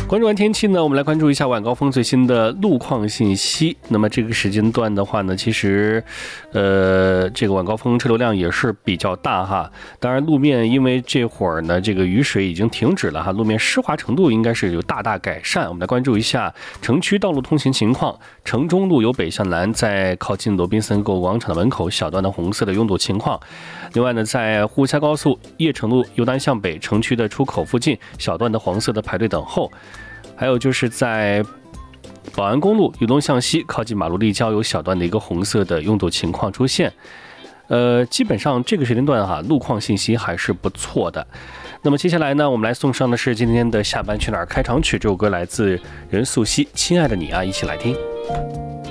关注完天气呢，我们来关注一下晚高峰最新的路况信息。那么这个时间段的话呢，其实，这个晚高峰车流量也是比较大哈。当然，路面因为这会儿呢，这个雨水已经停止了哈，路面湿滑程度应该是有大大改善。我们来关注一下城区道路通行情况。城中路由北向南，在靠近罗宾森购物广场的门口小段的红色的拥堵情况。另外呢，在沪嘉高速叶城路由南向北城区的出口附近小段的黄色的排队等候。还有就是在宝安公路由东向西靠近马路立交有小段的一个红色的拥堵情况出现。基本上这个时间段哈，路况信息还是不错的。那么接下来呢，我们来送上的是今天的下班去哪儿开场曲，这首歌来自任素汐《亲爱的你》啊，一起来听。